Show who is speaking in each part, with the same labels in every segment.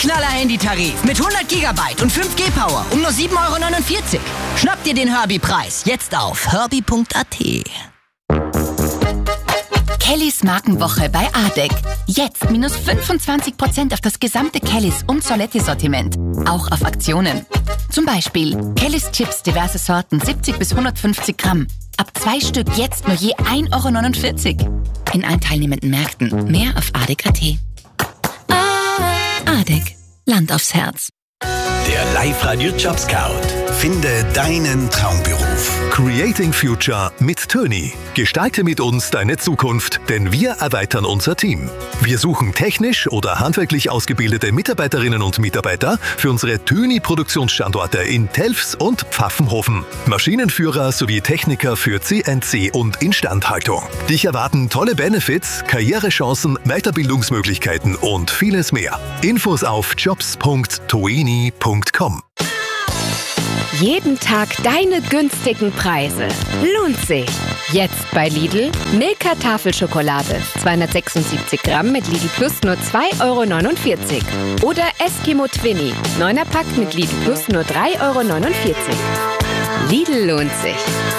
Speaker 1: Knaller-Handytarif mit 100 GB und 5G Power um nur 7,49 €. Schnapp dir den Herbie-Preis jetzt auf herbie.at.
Speaker 2: Kellys Markenwoche bei ADEC. Jetzt minus 25% auf das gesamte Kellys und Soletti-Sortiment. Auch auf Aktionen. Zum Beispiel Kellys Chips, diverse Sorten, 70 bis 150 Gramm. Ab 2 Stück jetzt nur je 1,49 €. In allen teilnehmenden Märkten. Mehr auf ADEC.at. ADEC. Land aufs Herz.
Speaker 3: Der Live-Radio-Job Scout. Finde deinen Traumberuf.
Speaker 4: Creating Future mit Töni. Gestalte mit uns deine Zukunft, denn wir erweitern unser Team. Wir suchen technisch oder handwerklich ausgebildete Mitarbeiterinnen und Mitarbeiter für unsere Töni-Produktionsstandorte in Telfs und Pfaffenhofen. Maschinenführer sowie Techniker für CNC und Instandhaltung. Dich erwarten tolle Benefits, Karrierechancen, Weiterbildungsmöglichkeiten und vieles mehr. Infos auf jobs.toeni.com.
Speaker 5: Jeden Tag deine günstigen Preise. Lohnt sich. Jetzt bei Lidl Milka Tafelschokolade. 276 Gramm mit Lidl Plus nur 2,49 €. Oder Eskimo Twinny. 9er Pack mit Lidl Plus nur 3,49 €. Lidl lohnt sich.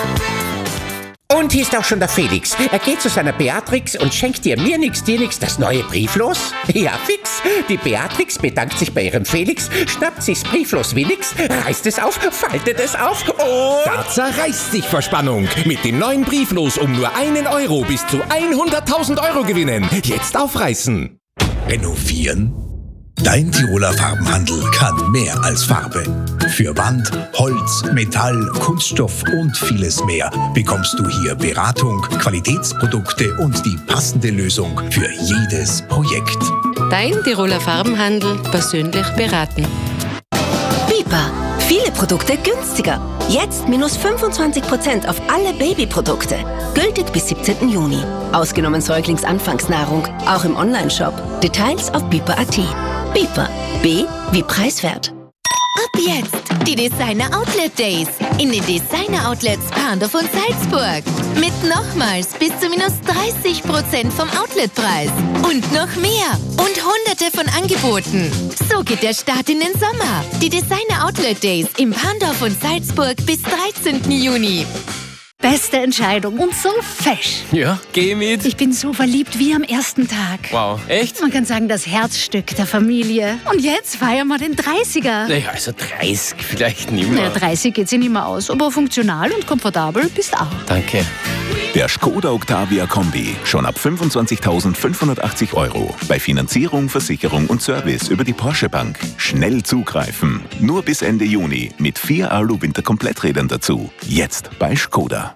Speaker 6: Und hier ist auch schon der Felix. Er geht zu seiner Beatrix und schenkt dir dir nix das neue Brieflos. Ja, fix. Die Beatrix bedankt sich bei ihrem Felix, schnappt sich's Brieflos wie nix, reißt es auf, faltet es auf und...
Speaker 7: Da zerreißt sich vor Spannung. Mit dem neuen Brieflos um nur 1 € bis zu 100.000 € gewinnen. Jetzt aufreißen.
Speaker 3: Renovieren? Dein Tiroler Farbenhandel kann mehr als Farbe. Für Wand, Holz, Metall, Kunststoff und vieles mehr bekommst du hier Beratung, Qualitätsprodukte und die passende Lösung für jedes Projekt.
Speaker 8: Dein Tiroler Farbenhandel persönlich beraten.
Speaker 2: Biber. Viele Produkte günstiger. Jetzt minus 25% auf alle Babyprodukte. Gültig bis 17. Juni. Ausgenommen Säuglingsanfangsnahrung. Auch im Onlineshop. Details auf biber.at. Biber. B wie preiswert.
Speaker 9: Ab jetzt die Designer Outlet Days in den Designer Outlets Parndorf und Salzburg. Mit nochmals bis zu minus 30% vom Outletpreis. Und noch mehr. Und hunderte von Angeboten. So geht der Start in den Sommer. Die Designer Outlet Days im Parndorf und Salzburg bis 13. Juni.
Speaker 10: Beste Entscheidung und so fesch.
Speaker 11: Ja, geh mit.
Speaker 10: Ich bin so verliebt wie am ersten Tag.
Speaker 11: Wow, echt?
Speaker 10: Man kann sagen, das Herzstück der Familie. Und jetzt feiern wir den 30er.
Speaker 11: Naja, also 30 vielleicht nicht mehr.
Speaker 10: Naja, 30 geht sich nicht mehr aus, aber funktional und komfortabel bist auch.
Speaker 11: Danke.
Speaker 12: Der Skoda Octavia Kombi. Schon ab 25.580 €. Bei Finanzierung, Versicherung und Service über die Porsche Bank. Schnell zugreifen. Nur bis Ende Juni. Mit 4 Alu-Winter-Kompletträdern dazu. Jetzt bei Skoda.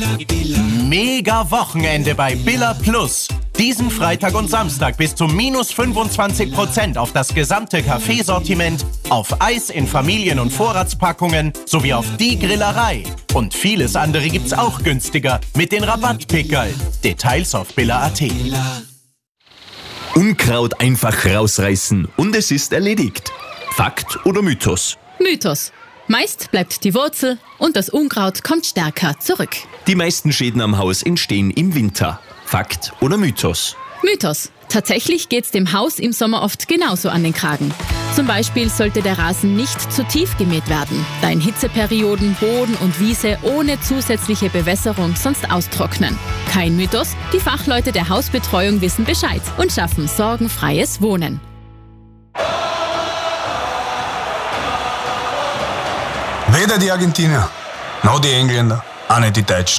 Speaker 13: Mega Wochenende bei Billa Plus. Diesen Freitag und Samstag bis zu minus 25% auf das gesamte Kaffeesortiment, auf Eis in Familien- und Vorratspackungen sowie auf die Grillerei. Und vieles andere gibt's auch günstiger mit den Rabattpickerl. Details auf billa.at.
Speaker 14: Unkraut einfach rausreißen und es ist erledigt. Fakt oder Mythos?
Speaker 15: Mythos. Meist bleibt die Wurzel und das Unkraut kommt stärker zurück.
Speaker 14: Die meisten Schäden am Haus entstehen im Winter. Fakt oder Mythos?
Speaker 15: Mythos. Tatsächlich geht's dem Haus im Sommer oft genauso an den Kragen. Zum Beispiel sollte der Rasen nicht zu tief gemäht werden, da in Hitzeperioden Boden und Wiese ohne zusätzliche Bewässerung sonst austrocknen. Kein Mythos, die Fachleute der Hausbetreuung wissen Bescheid und schaffen sorgenfreies Wohnen.
Speaker 16: Weder die Argentinier, noch die Engländer, auch nicht die Deutschen.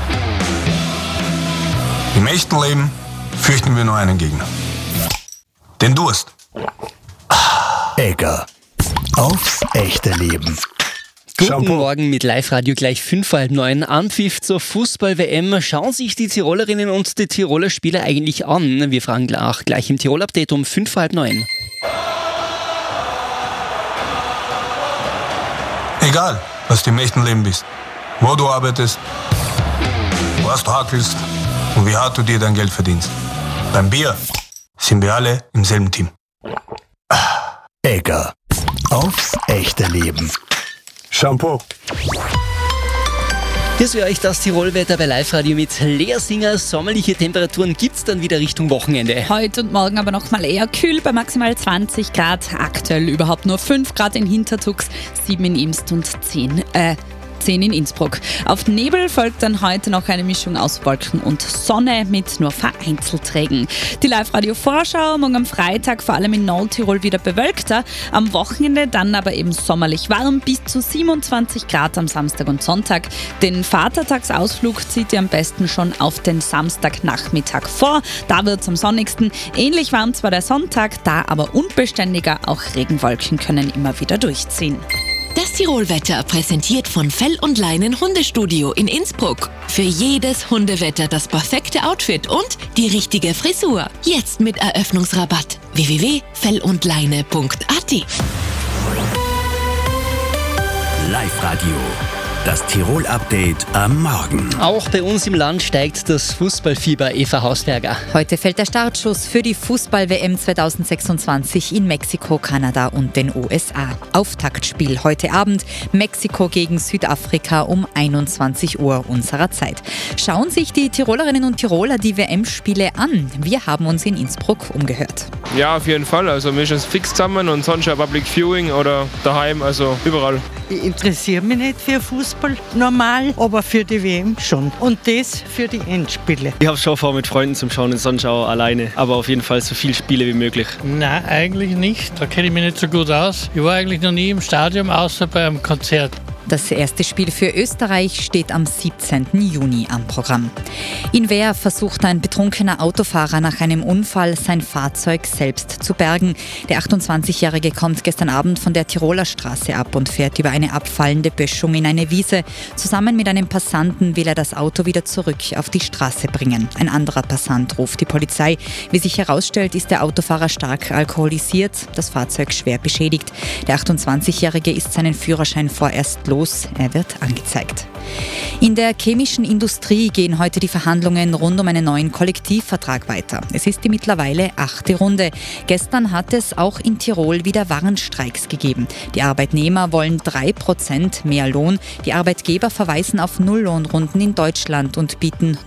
Speaker 16: Im echten Leben fürchten wir nur einen Gegner. Den Durst.
Speaker 3: Egger. Aufs echte Leben.
Speaker 17: Guten Morgen mit Live-Radio gleich 8:45. Anpfiff zur Fußball-WM. Schauen sich die Tirolerinnen und die Tiroler Spieler eigentlich an? Wir fragen nach gleich im Tirol-Update um 8:45.
Speaker 16: Egal, was du im echten Leben bist, wo du arbeitest, was du hakelst und wie hart du dir dein Geld verdienst. Beim Bier sind wir alle im selben Team.
Speaker 3: Egger. Aufs echte Leben.
Speaker 16: Shampoo.
Speaker 17: Hier für euch das Tirolwetter bei Live-Radio mit Lea Singer. Sommerliche Temperaturen gibt es dann wieder Richtung Wochenende.
Speaker 15: Heute und morgen aber noch mal eher kühl bei maximal 20 Grad. Aktuell überhaupt nur 5 Grad in Hintertux, 7 in Imst und 10 in Innsbruck. Auf Nebel folgt dann heute noch eine Mischung aus Wolken und Sonne mit nur vereinzelt Regen. Die Live-Radio-Vorschau morgen am Freitag vor allem in Nordtirol wieder bewölkter. Am Wochenende dann aber eben sommerlich warm, bis zu 27 Grad am Samstag und Sonntag. Den Vatertagsausflug zieht ihr am besten schon auf den Samstagnachmittag vor. Da wird es am sonnigsten. Ähnlich warm zwar der Sonntag, da aber unbeständiger. Auch Regenwolken können immer wieder durchziehen.
Speaker 9: Das Tirolwetter präsentiert von Fell und Leinen Hundestudio in Innsbruck. Für jedes Hundewetter das perfekte Outfit und die richtige Frisur. Jetzt mit Eröffnungsrabatt. www.fellundleine.at.
Speaker 18: Live-Radio. Das Tirol-Update am Morgen.
Speaker 17: Auch bei uns im Land steigt das Fußballfieber, Eva Hausberger.
Speaker 19: Heute fällt der Startschuss für die Fußball-WM 2026 in Mexiko, Kanada und den USA. Auftaktspiel heute Abend, Mexiko gegen Südafrika um 21 Uhr unserer Zeit. Schauen sich die Tirolerinnen und Tiroler die WM-Spiele an. Wir haben uns in Innsbruck umgehört.
Speaker 20: Ja, auf jeden Fall. Also wir sind fix zusammen und sonst ja Public Viewing oder daheim, also überall.
Speaker 21: Ich interessiere mich nicht für Fußball normal, aber für die WM schon. Und das für die Endspiele.
Speaker 22: Ich habe schon vor, mit Freunden zu schauen und sonst auch alleine. Aber auf jeden Fall so viele Spiele wie möglich.
Speaker 23: Nein, eigentlich nicht. Da kenne ich mich nicht so gut aus. Ich war eigentlich noch nie im Stadion, außer bei einem Konzert.
Speaker 19: Das erste Spiel für Österreich steht am 17. Juni am Programm. In Wehr versucht ein betrunkener Autofahrer nach einem Unfall sein Fahrzeug selbst zu bergen. Der 28-Jährige kommt gestern Abend von der Tiroler Straße ab und fährt über eine abfallende Böschung in eine Wiese. Zusammen mit einem Passanten will er das Auto wieder zurück auf die Straße bringen. Ein anderer Passant ruft die Polizei. Wie sich herausstellt, ist der Autofahrer stark alkoholisiert, das Fahrzeug schwer beschädigt. Der 28-Jährige ist seinen Führerschein vorerst los. Er wird angezeigt. In der chemischen Industrie gehen heute die Verhandlungen rund um einen neuen Kollektivvertrag weiter. Es ist die mittlerweile 8. Runde. Gestern hat es auch in Tirol wieder Warnstreiks gegeben. Die Arbeitnehmer wollen 3% mehr Lohn. Die Arbeitgeber verweisen auf Nulllohnrunden in Deutschland und bieten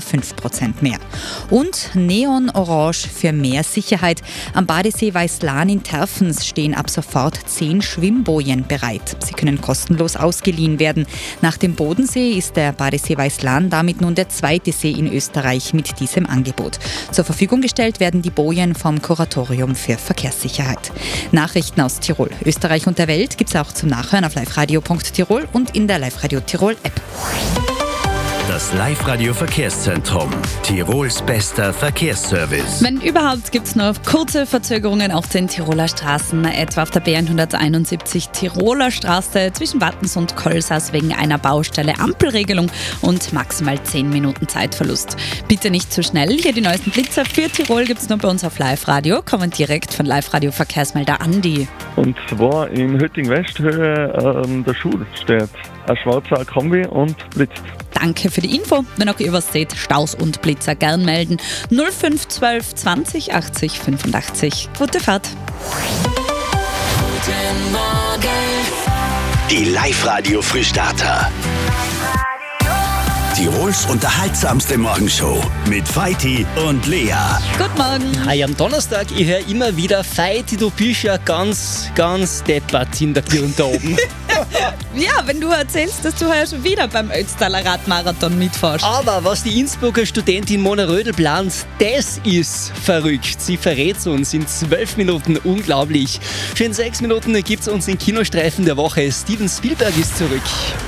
Speaker 19: 0,5% mehr. Und Neon Orange für mehr Sicherheit. Am Badesee Weißlahn in Terfens stehen ab sofort 10 Schwimmbojen bereit. Sie können kostenlos ausgeliehen werden. Nach dem Bodensee ist der Badesee Weißlahn damit nun der zweite See in Österreich mit diesem Angebot. Zur Verfügung gestellt werden die Bojen vom Kuratorium für Verkehrssicherheit. Nachrichten aus Tirol, Österreich und der Welt gibt es auch zum Nachhören auf liveradio.tirol und in der Live-Radio Tirol App.
Speaker 18: Das Live-Radio Verkehrszentrum. Tirols bester Verkehrsservice.
Speaker 15: Wenn überhaupt, gibt es nur kurze Verzögerungen auf den Tiroler Straßen, etwa auf der B171 Tiroler Straße zwischen Wattens und Kolsas wegen einer Baustelle, Ampelregelung und maximal 10 Minuten Zeitverlust. Bitte nicht zu schnell. Hier die neuesten Blitzer für Tirol gibt es nur bei uns auf Live-Radio. Kommen direkt von Live-Radio Verkehrsmelder Andi.
Speaker 24: Und zwar in Hötting-Westhöhe der Schule steht ein schwarzer Kombi und blitzt.
Speaker 15: Danke für die Info. Wenn auch ihr was seht, Staus und Blitzer gern melden. 0512 20 80 85. Gute Fahrt.
Speaker 18: Guten Morgen. Die Live-Radio Frühstarter. Tirols unterhaltsamste Morgenshow mit Feiti und Lea.
Speaker 15: Guten Morgen.
Speaker 17: Hi, am Donnerstag, ich höre immer wieder, Feiti, du bist ja ganz deppert in der Birne da oben.
Speaker 15: Ja, wenn du erzählst, dass du ja schon wieder beim Ötztaler Radmarathon mitfährst.
Speaker 17: Aber was die Innsbrucker Studentin Mona Rödel plant, das ist verrückt. Sie verrät uns in 12 Minuten, unglaublich. Für in 6 Minuten gibt es uns den Kinostreifen der Woche. Steven Spielberg ist zurück.